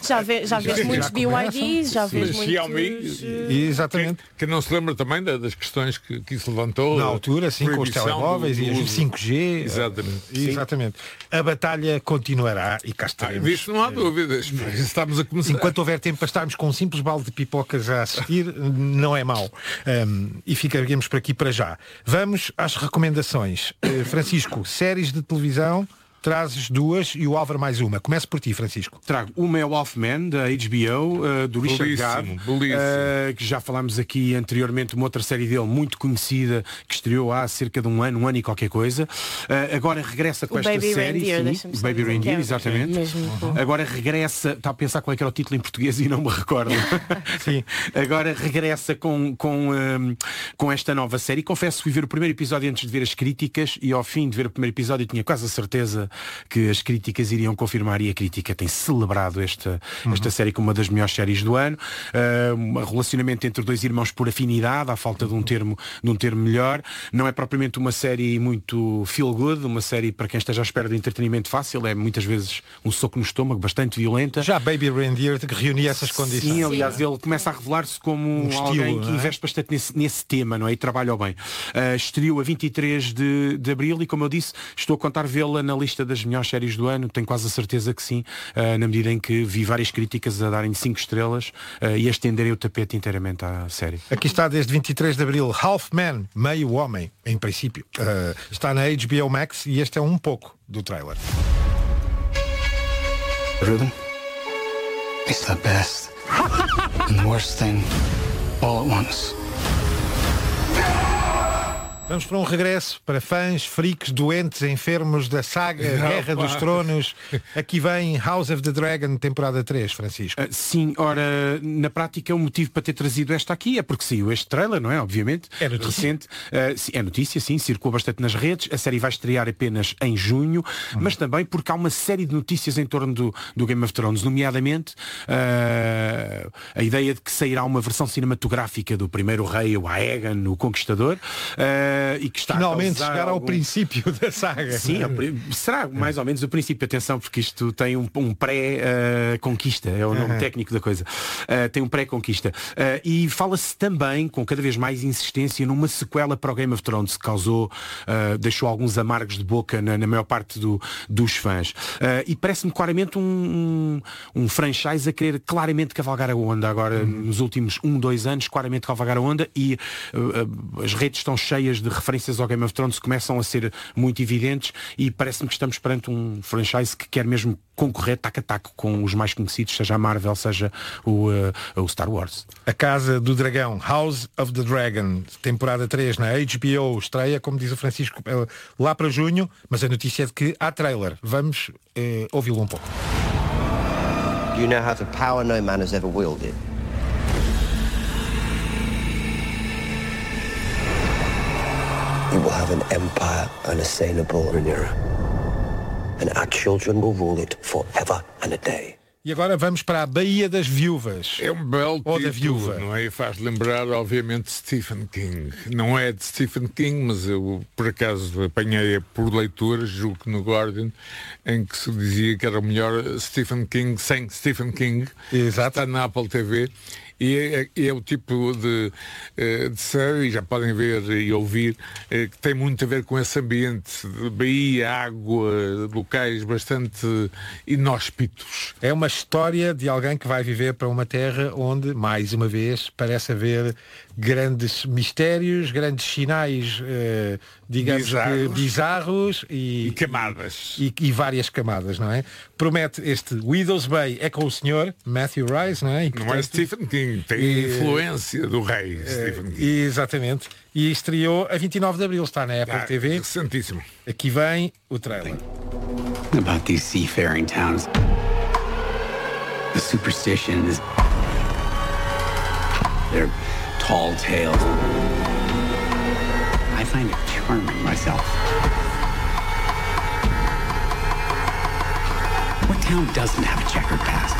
Já vês muitos BYDs, já vês muitos... Xiaomi, exatamente. Que não se lembra também das questões que isso levantou. Na altura, sim, com os telemóveis e os 5G. Exatamente. Exatamente. A batalha continuará e cá estaremos. Disto não há dúvidas. Estamos a começar. Enquanto houver tempo para estarmos com um simples balde de pipocas a assistir, não é mau. E ficaremos por aqui para já. Vamos às recomendações. Francisco, séries de televisão... Trazes duas e o Álvaro mais uma. Começo por ti, Francisco. Trago uma é o Off-Man, da HBO, do Richard Gere, que já falámos aqui anteriormente, uma outra série dele muito conhecida, que estreou há cerca de um ano e qualquer coisa. Agora regressa com esta Baby série. Reindeer, Baby Reindeer, exatamente. Agora regressa, está a pensar qual é que era o título em português e não me recordo. Sim. Agora regressa com esta nova série. Confesso que fui ver o primeiro episódio antes de ver as críticas e ao fim de ver o primeiro episódio tinha quase a certeza que as críticas iriam confirmar, e a crítica tem celebrado esta série como uma das melhores séries do ano. Um relacionamento entre dois irmãos por afinidade, à falta de um termo melhor. Não é propriamente uma série muito feel good, uma série para quem esteja à espera de entretenimento fácil, é muitas vezes um soco no estômago, bastante violenta. Já Baby Reindeer que reunia essas condições. Sim, aliás, ele começa a revelar-se como alguém que investe bastante nesse tema, não é? E trabalha bem. Estreou a 23 de abril e, como eu disse, estou a contar vê-la na lista das melhores séries do ano, tenho quase a certeza que sim, na medida em que vi várias críticas a darem 5 estrelas e a estenderem o tapete inteiramente à série. Aqui está desde 23 de abril, Half Man, meio homem, em princípio. Está na HBO Max e este é um pouco do trailer. Rhythm, it's the best and the worst thing all at once. Vamos para um regresso para fãs, freaks, doentes, enfermos da saga Guerra dos Tronos. Aqui vem House of the Dragon, temporada 3, Francisco. Sim, ora, na prática o motivo para ter trazido esta aqui é porque saiu este trailer, não é? Obviamente. É notícia. Recente. É notícia, sim, circulou bastante nas redes. A série vai estrear apenas em junho, mas também porque há uma série de notícias em torno do Game of Thrones, nomeadamente a ideia de que sairá uma versão cinematográfica do primeiro rei, o Aegon, o Conquistador. E que está finalmente chegar ao princípio da saga. Sim, será mais ou menos o princípio. Atenção, porque isto tem um pré-conquista, é o nome técnico da coisa. Tem um pré-conquista. E fala-se também, com cada vez mais insistência, numa sequela para o Game of Thrones, que deixou alguns amargos de boca na maior parte dos fãs. E parece-me claramente um franchise a querer claramente cavalgar a onda agora, nos últimos 2 anos, claramente cavalgar a onda, e as redes estão cheias de referências ao Game of Thrones, começam a ser muito evidentes, e parece-me que estamos perante um franchise que quer mesmo concorrer taco a taco com os mais conhecidos, seja a Marvel, seja o Star Wars. A Casa do Dragão, House of the Dragon, temporada 3 na HBO, estreia, como diz o Francisco, lá para junho, mas a notícia é de que há trailer. Vamos ouvi-lo um pouco. You now have a power no man has ever wielded. You will have an empire unassailable, Rhaenyra. And our children will rule it forever and a day. E agora vamos para a Baía das Viúvas. É um belo Ou título, da Viúva. não é? E faz lembrar, obviamente, Stephen King. Não é de Stephen King, mas eu, por acaso, apanhei por leituras, julgo que no Guardian, em que se dizia que era o melhor Stephen King sem Stephen King. Exato. Está na Apple TV. E é o tipo de série, já podem ver e ouvir, que tem muito a ver com esse ambiente de baía, água, locais bastante inóspitos. É uma história de alguém que vai viver para uma terra onde, mais uma vez, parece haver grandes mistérios, grandes sinais, digamos, bizarros e camadas. E várias camadas, não é? Promete este Widow's Bay, é com o senhor Matthew Rice, não é? Não é Stephen King, tem influência do rei Stephen King. Exatamente. E estreou a 29 de abril, está na Apple TV. Recentíssimo. Aqui vem o trailer. About these seafaring towns. The superstitions. They're tall tales. I find it charming myself. What town doesn't have a checkered past?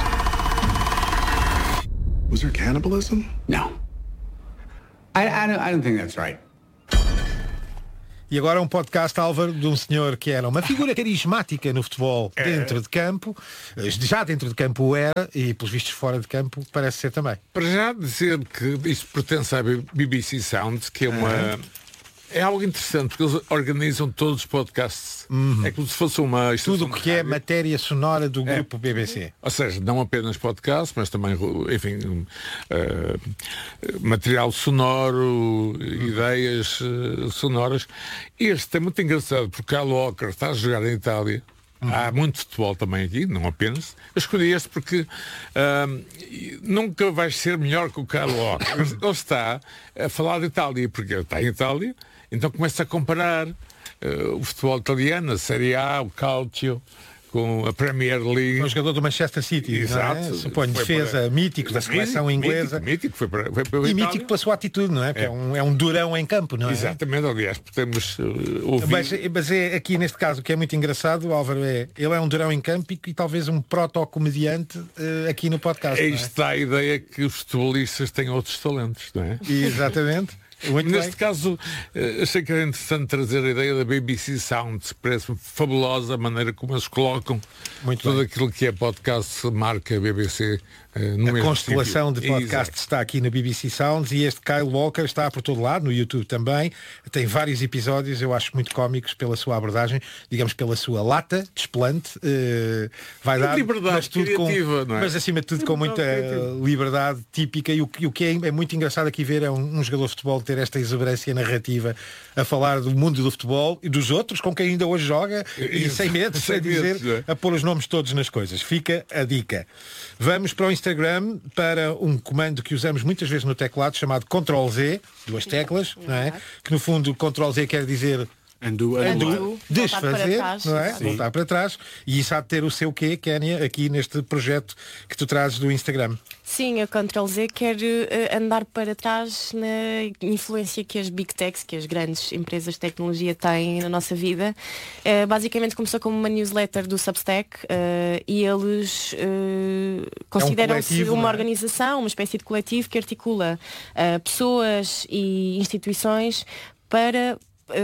Was there cannibalism? No. I don't think that's right. E agora um podcast, Álvaro, de um senhor que era uma figura carismática no futebol dentro de campo, já dentro de campo o era, e pelos vistos fora de campo parece ser também. Para já dizer que isto pertence à BBC Sound, que é uma... É algo interessante, porque eles organizam todos os podcasts. É como se fosse uma... Tudo o que é matéria sonora do grupo BBC. Ou seja, não apenas podcasts, mas também, enfim, material sonoro, ideias sonoras. Este é muito engraçado, porque Kyle Walker está a jogar em Itália. Há muito futebol também aqui, não apenas. Eu escolhi este porque nunca vais ser melhor que o Kyle Walker. Ele está a falar de Itália, porque ele está em Itália, então começa a comparar o futebol italiano, a Série A, o Calcio, com a Premier League. Um jogador do Manchester City, exato, não é? Suponho, defesa mítico da seleção inglesa. Mítico, foi para e mítico pela sua atitude, não é? Porque é um durão em campo, não é? Exatamente, aliás, podemos ouvir. Mas é aqui neste caso o que é muito engraçado, Álvaro, ele é um durão em campo e talvez um proto-comediante aqui no podcast. Aí está a ideia que os futebolistas têm outros talentos, não é? Exatamente. Muito Neste bem. caso, achei que era interessante trazer a ideia da BBC Sound. Parece-me fabulosa a maneira como eles colocam tudo aquilo que é podcast, marca BBC. A constelação de podcasts está aqui na BBC Sounds e este Kyle Walker está por todo lado, no YouTube também. Tem vários episódios, eu acho muito cómicos pela sua abordagem, digamos pela sua lata desplante. Vai dar liberdade, mas tudo criativa, não é? Mas acima de tudo com muita liberdade típica e o que é muito engraçado aqui ver é um jogador de futebol ter esta exuberância narrativa a falar do mundo do futebol e dos outros com quem ainda hoje joga e sem medo, sem dizer, a pôr os nomes todos nas coisas. Fica a dica. Vamos para o Instagram, para um comando que usamos muitas vezes no teclado chamado Ctrl-Z, duas teclas, não é? Que no fundo Ctrl-Z quer dizer Undo, desfazer, não é? Sim. Voltar para trás. E isso há de ter o seu quê, Kénia, aqui neste projeto que tu trazes do Instagram. Sim, a Ctrl-Z quer andar para trás na influência que as Big Techs, que as grandes empresas de tecnologia têm na nossa vida. Basicamente começou como uma newsletter do Substack e eles consideram-se uma organização, uma espécie de coletivo que articula pessoas e instituições para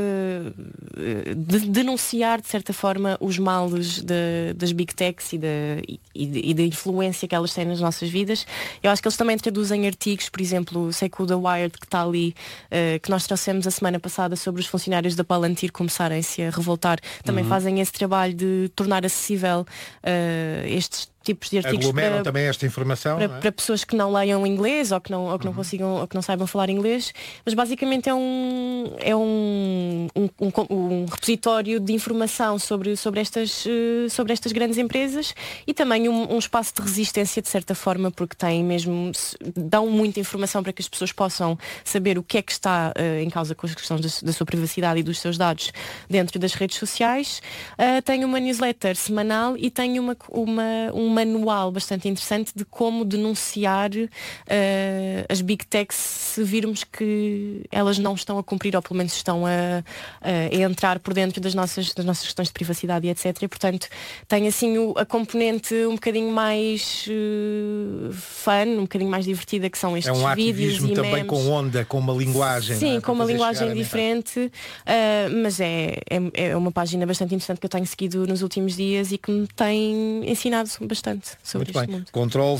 denunciar de certa forma os males das Big Techs e da influência que elas têm nas nossas vidas. Eu acho que eles também traduzem artigos, por exemplo, sei que o The Wired que está ali, que nós trouxemos a semana passada sobre os funcionários da Palantir começarem-se a revoltar, também fazem esse trabalho de tornar acessível estes tipos de artigos aglomeram também esta informação para pessoas que não leiam inglês ou que não consigam ou que não saibam falar inglês, mas basicamente é um repositório de informação sobre estas grandes empresas e também um espaço de resistência de certa forma, porque dão muita informação para que as pessoas possam saber o que é que está em causa com as questões da sua privacidade e dos seus dados dentro das redes sociais. Tem uma newsletter semanal e tem um manual bastante interessante de como denunciar as Big Techs se virmos que elas não estão a cumprir ou pelo menos estão a entrar por dentro das nossas questões de privacidade e etc. E, portanto, tem assim a componente um bocadinho mais fun, um bocadinho mais divertida, que são estes vídeos e também memes. Com onda, com uma linguagem. Sim, não é? com uma linguagem diferente, mas é uma página bastante interessante que eu tenho seguido nos últimos dias e que me tem ensinado bastante sobre este mundo.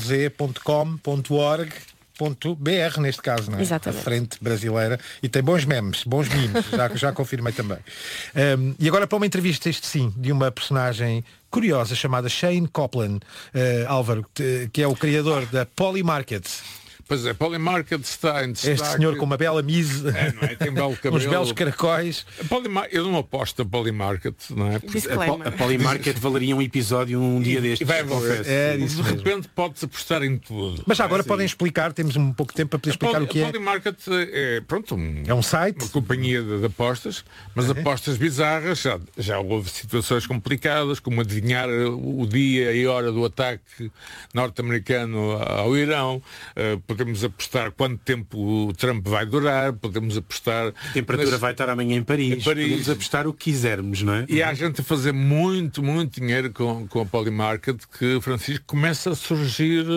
Ctrl-Z.com.org.br neste caso, não é? Exatamente. A frente brasileira. E tem bons memes, bons memes, já confirmei também. E agora para uma entrevista, este sim, de uma personagem curiosa chamada Shane Copland, Álvaro, que é o criador da Polymarket. Pois é, Polymarket está em destaque. Este senhor com uma bela mise, não é? Tem belo cabelo. uns belos caracóis. Eu não aposto a Polymarket, não é? A Polymarket valeria um episódio um dia destes. Confesso. De repente pode-se apostar em tudo. Mas agora podem explicar, temos um pouco de tempo para poder explicar o que é. A Polymarket é um site, uma companhia de apostas, mas apostas bizarras. Já houve situações complicadas, como adivinhar o dia e a hora do ataque norte-americano ao Irão. Podemos apostar quanto tempo o Trump vai durar, podemos apostar... A temperatura vai estar amanhã em Paris. Podemos apostar o que quisermos, não é? E há gente a fazer muito, muito dinheiro com a Polymarket, que, Francisco, começa a surgir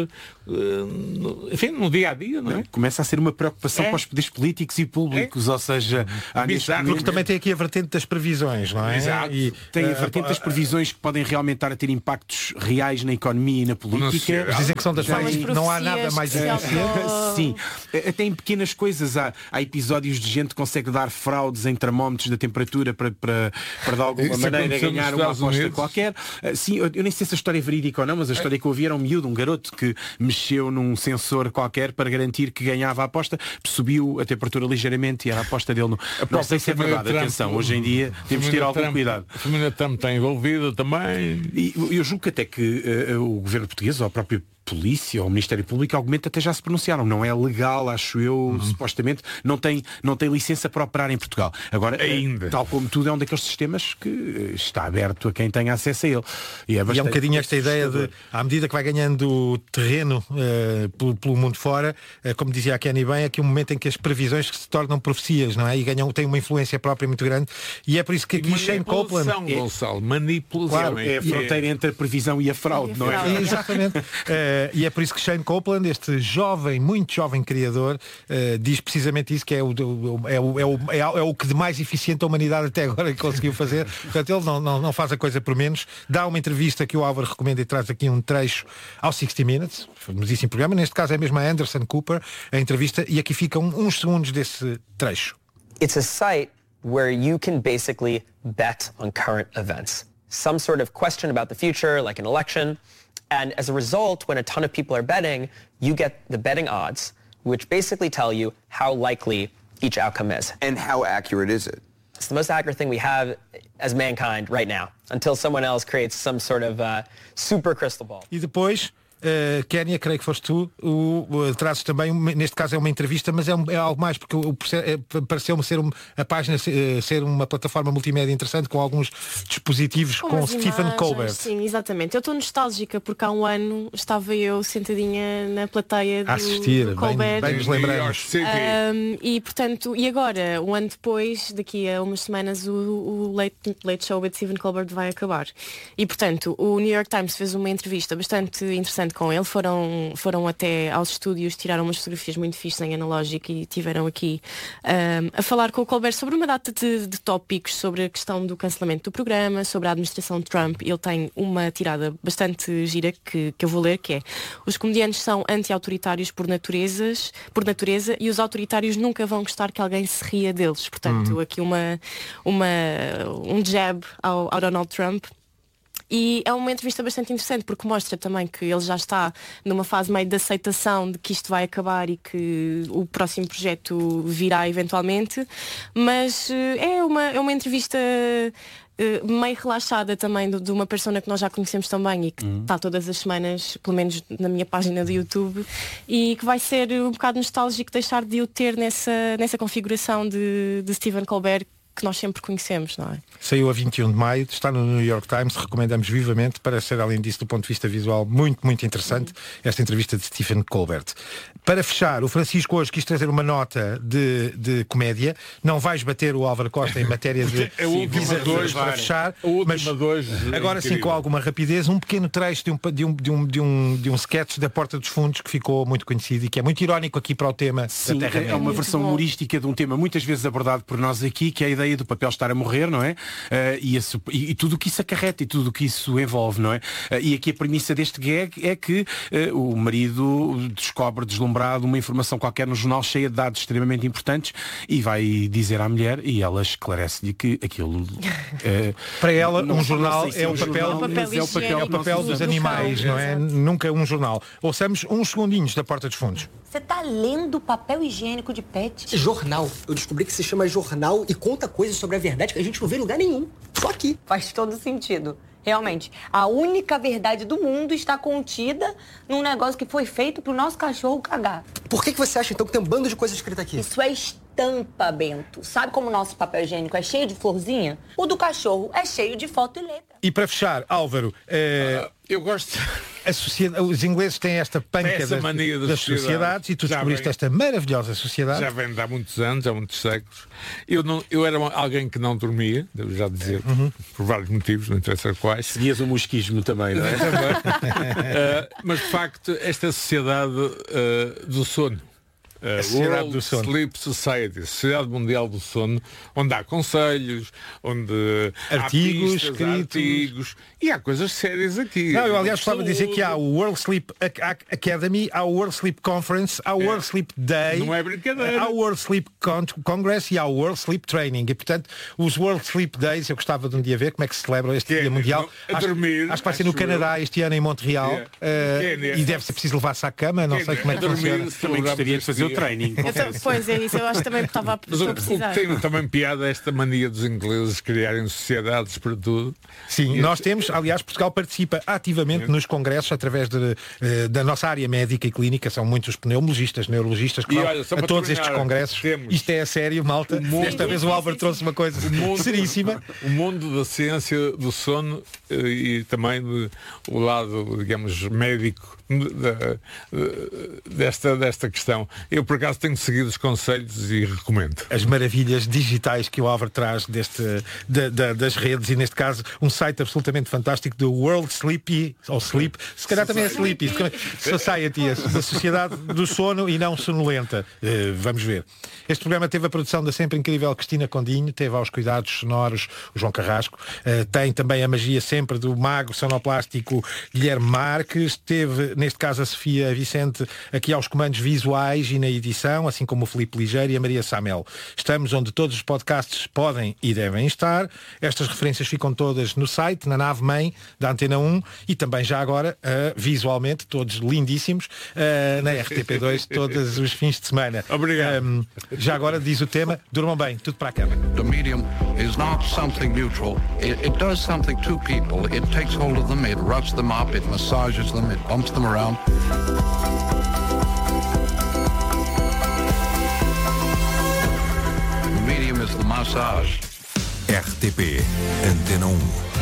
enfim, no dia a dia, não é? Começa a ser uma preocupação para os poderes políticos e públicos, ou seja, porque também tem aqui a vertente das previsões, não é? Exato. E tem a vertente das previsões que podem realmente estar a ter impactos reais na economia e na política. Eles dizem que são das mais, não há nada mais Sim, até em pequenas coisas há episódios de gente que consegue dar fraudes em termómetros da temperatura para de alguma maneira ganhar uma aposta qualquer. Sim, eu nem sei se a história é verídica ou não, mas a história que eu ouvi era um miúdo, um garoto que mexeu num sensor qualquer para garantir que ganhava a aposta, subiu a temperatura ligeiramente e era a aposta dele. Não sei se é verdade, atenção, hoje em dia temos de ter algum cuidado. A família Trump está envolvida também. E eu julgo que até que o governo português, ou a própria polícia ou o Ministério Público, argumento até já se pronunciaram. Não é legal, acho eu, supostamente, não tem licença para operar em Portugal. Agora, ainda, tal como tudo, é um daqueles sistemas que está aberto a quem tenha acesso a ele. E é um bocadinho esta ideia de, à medida que vai ganhando terreno pelo mundo fora, como dizia a Kenny bem, é aqui um momento em que as previsões se tornam profecias, não é? E têm uma influência própria muito grande. E é por isso que aqui Shane Copeland... Manipulação. Claro, é a fronteira entre a previsão e a fraude, não é? Exatamente. E é por isso que Shane Copeland, este jovem, muito jovem criador, diz precisamente isso, que é o que de mais eficiente a humanidade até agora conseguiu fazer. Portanto, ele não faz a coisa por menos. Dá uma entrevista que o Álvaro recomenda e traz aqui um trecho ao 60 Minutes, famosíssimo programa. Neste caso é mesmo a Anderson Cooper, a entrevista, e aqui ficam uns segundos desse trecho. It's a site where you can basically bet on current events. Some sort of question about the future, like an election. And as a result, when a ton of people are betting, you get the betting odds, which basically tell you how likely each outcome is. And how accurate is it? It's the most accurate thing we have as mankind right now, until someone else creates some sort of super crystal ball. E depois... Kénia, creio que foste tu, trazes também, neste caso é uma entrevista, mas é algo mais, porque pareceu-me ser a página ser uma plataforma multimédia interessante, com alguns dispositivos, com Stephen Colbert. Sim, exatamente. Eu estou nostálgica porque há um ano estava eu sentadinha na plateia do, assistir, do Colbert. Bem nos lembramos. E portanto, e agora, um ano depois, daqui a umas semanas, o Late Show with Stephen Colbert vai acabar. E portanto, o New York Times fez uma entrevista bastante interessante com ele, foram até aos estúdios, tiraram umas fotografias muito fixas em analógico e tiveram aqui a falar com o Colbert sobre uma data de tópicos, sobre a questão do cancelamento do programa, sobre a administração de Trump. Ele tem uma tirada bastante gira que eu vou ler, que é: os comediantes são anti-autoritários por natureza e os autoritários nunca vão gostar que alguém se ria deles. Portanto, aqui um jab ao Donald Trump. E é uma entrevista bastante interessante porque mostra também que ele já está numa fase meio de aceitação de que isto vai acabar e que o próximo projeto virá eventualmente, mas é uma entrevista meio relaxada também de uma persona que nós já conhecemos também e que está todas as semanas, pelo menos na minha página do YouTube, e que vai ser um bocado nostálgico deixar de o ter nessa configuração de Stephen Colbert que nós sempre conhecemos, não é? Saiu a 21 de maio, está no New York Times, recomendamos vivamente, para ser, além disso, do ponto de vista visual, muito, muito interessante, esta entrevista de Stephen Colbert. Para fechar, o Francisco hoje quis trazer uma nota de comédia. Não vais bater o Álvaro Costa em matéria de dois para fechar, mas agora sim, com alguma rapidez, um pequeno trecho de um sketch da Porta dos Fundos que ficou muito conhecido e que é muito irónico aqui para o tema sim, da Terra. É uma versão humorística de um tema muitas vezes abordado por nós aqui, que é a ideia do papel estar a morrer, não é? E tudo o que isso acarreta e tudo o que isso envolve, não é? E aqui a premissa deste gag é que o marido descobre deslumbrado uma informação qualquer no jornal cheia de dados extremamente importantes e vai dizer à mulher, e ela esclarece-lhe que aquilo para ela um jornal é o papel dos animais, não é? Nunca um jornal. Ouçamos uns segundinhos da Porta dos Fundos. Você tá lendo papel higiênico de pet? Jornal. Eu descobri que se chama jornal e conta coisas sobre a verdade que a gente não vê em lugar nenhum. Só aqui. Faz todo sentido. Realmente, a única verdade do mundo está contida num negócio que foi feito pro nosso cachorro cagar. Por que você acha, então, que tem um bando de coisas escritas aqui? Isso é estampa, Bento. Sabe como o nosso papel higiênico é cheio de florzinha? O do cachorro é cheio de foto e letra. E para fechar, Álvaro... Eu gosto... Os ingleses têm esta panca das sociedades, e tu descobriste esta maravilhosa sociedade. Já vem de há muitos anos, há muitos séculos. Eu era alguém que não dormia, devo já dizer, por vários motivos, não interessa quais. Seguias o mosquismo também, não é? Mas de facto, esta sociedade do sono, a Sociedade World do Sono. Sleep Society, a Sociedade Mundial do Sono, onde há conselhos, onde artigos, há pistas, há artigos, e há coisas sérias aqui. Não, eu aliás gostava de dizer que há o World Sleep Academy, há o World Sleep Conference, há o World Sleep Day, não é brincadeira, há o World Sleep Congress e há o World Sleep Training. E portanto, os World Sleep Days, eu gostava de um dia ver como é que se celebra este dia mundial. Acho que vai ser no Canadá este ano, em Montreal, e deve ser preciso levar-se à cama, não sei como é que funciona. Também gostaria de fazer o training. Pois é isso, eu acho que também estava a precisar. Tem também piada esta mania dos ingleses criarem sociedades para tudo. Sim, nós temos, aliás, Portugal participa ativamente nos congressos através da nossa área médica e clínica, são muitos pneumologistas, neurologistas que vão a todos estes congressos. Isto é a sério, malta. Desta vez o Álvaro trouxe uma coisa seríssima. O mundo da ciência do sono e também o lado, digamos, médico desta questão. Eu por acaso tenho seguido os conselhos e recomendo. As maravilhas digitais que o Álvaro traz das redes, e neste caso um site absolutamente fantástico do World Sleepy, ou Sleep, se calhar também é Sleepy Society, da Sociedade do Sono e não sonolenta. Vamos ver. Este programa teve a produção da sempre incrível Cristina Condinho, teve aos cuidados sonoros o João Carrasco, tem também a magia sempre do mago sonoplástico Guilherme Marques, teve neste caso a Sofia Vicente aqui aos comandos visuais e na edição, assim como o Filipe Ligeiro e a Maria Samel. Estamos onde todos os podcasts podem e devem estar. Estas referências ficam todas no site, na nave mãe da Antena 1, e também já agora, visualmente, todos lindíssimos, na RTP2 todos os fins de semana. Obrigado. Já agora diz o tema, durmam bem, tudo para a cama. The medium is not something neutral. It does something to people. It takes hold of them, it rubs them up, it massages them, it bumps them around. The medium is the massage. RTP Antena 1.